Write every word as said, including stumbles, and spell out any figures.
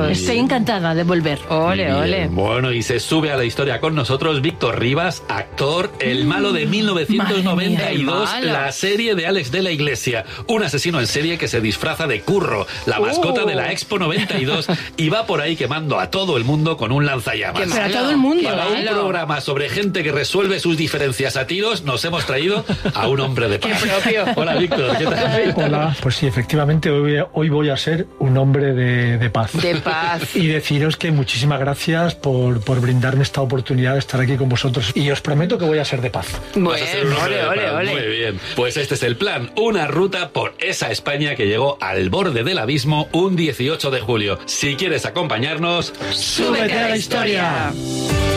Estoy encantada de volver. Ole, Bien, ole. Bueno, y se sube a la historia con nosotros Víctor Rivas, actor, el malo de mil novecientos noventa y dos, Madre mía, la serie de Alex de la Iglesia, un asesino en serie que se disfraza de Curro, la mascota Uh. de la Expo noventa y dos, y va por ahí quemando a todo el mundo con un lanzallamas. Qué Pero a malo, todo el mundo, qué Para un malo. programa sobre gente que resuelve sus diferencias a tiros, nos hemos traído a un hombre de paz. Qué propio. Hola, Víctor, ¿qué tal? Hola, pues sí, efectivamente, hoy, hoy voy a ser un hombre de, de paz. De paz. Y deciros que muchísimas gracias por, por brindarme esta oportunidad de estar aquí con vosotros. Y os prometo que voy a ser de paz. Vas a ser un Bueno, hombre ole, de ole, paz. ole. Muy bien. Pues este es el plan. Una ruta por esa España que llegó al borde del abismo un dieciocho de julio. Si quieres acompañarnos, ¡Súbete a la historia!